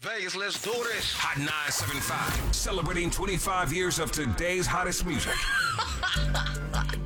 Vegas, let's do this. Hot 975, celebrating 25 years of today's hottest music.